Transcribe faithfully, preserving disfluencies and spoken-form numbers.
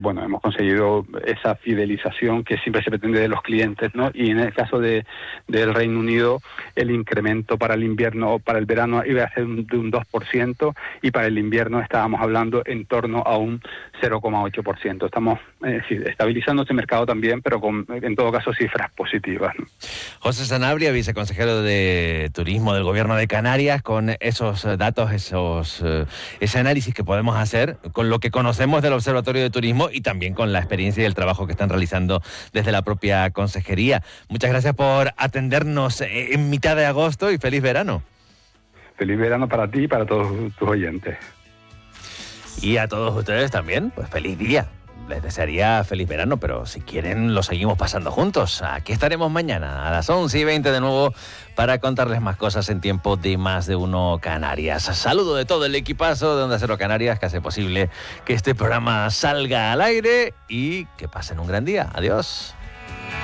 bueno, hemos conseguido esa fidelización que siempre se pretende de los clientes, ¿no? Y en el caso de del Reino Unido, el incremento para el invierno, para el verano iba a ser un, de un dos por ciento, y para el invierno estábamos hablando en torno a un cero coma ocho por ciento. Estamos es decir, estabilizando ese mercado también, pero con, en todo caso, cifras positivas, ¿no? José Sanabria, viceconsejero de Turismo del Gobierno de Canarias, con esos datos, esos ese análisis que podemos hacer con lo que conocemos del Observatorio de Turismo y también con la experiencia y el trabajo que están realizando desde la propia consejería. Muchas gracias por atendernos en mitad de agosto y feliz verano. Feliz verano para ti y para todos tus oyentes. Y a todos ustedes también, pues feliz día. Les desearía feliz verano, pero si quieren lo seguimos pasando juntos. Aquí estaremos mañana a las once y veinte de nuevo para contarles más cosas en tiempo de Más de Uno Canarias. Saludo de todo el equipazo de Onda Cero Canarias que hace posible que este programa salga al aire y que pasen un gran día. Adiós.